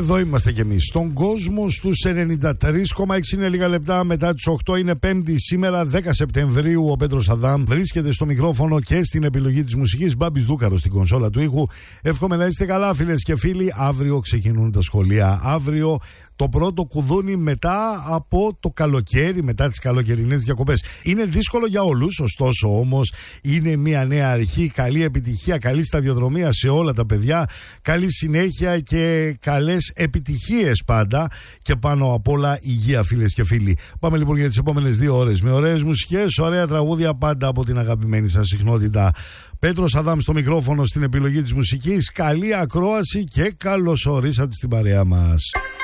Εδώ είμαστε κι εμείς. Στον κόσμο στους 93,6 είναι λίγα λεπτά μετά τις 8. Είναι Πέμπτη σήμερα, 10 Σεπτεμβρίου. Ο Πέτρος Αδάμ βρίσκεται στο μικρόφωνο και στην επιλογή της μουσικής. Μπάμπης Δούκαρος στην κονσόλα του ήχου. Εύχομαι να είστε καλά, φίλες και φίλοι. Αύριο ξεκινούν τα σχολεία. Αύριο το πρώτο κουδούνι μετά από το καλοκαίρι, μετά τις καλοκαιρινές διακοπές. Είναι δύσκολο για όλους, ωστόσο όμως είναι μια νέα αρχή. Καλή επιτυχία, καλή σταδιοδρομία σε όλα τα παιδιά. Καλή συνέχεια και καλές επιτυχίες πάντα. Και πάνω απ' όλα υγεία, φίλες και φίλοι. Πάμε λοιπόν για τις επόμενες 2 ώρες με ωραίες μουσικές, ωραία τραγούδια πάντα από την αγαπημένη σας συχνότητα. Πέτρος Αδάμ στο μικρόφωνο στην επιλογή της μουσικής. Καλή ακρόαση και καλώς ορίσατε στην παρέα μας.